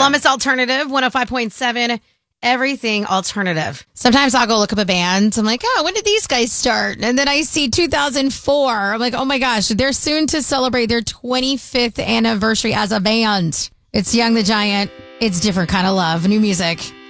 Columbus Alternative, 105.7, everything alternative. Sometimes I'll go look up a band. I'm like, oh, when did these guys start? And then I see 2004. I'm like, oh my gosh, they're soon to celebrate their 25th anniversary as a band. It's Young the Giant. It's Different Kind of Love. New music.